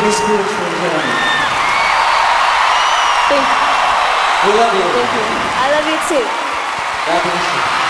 very spiritual journey. Thank you. We love you. Thank you. I love you too. God bless you.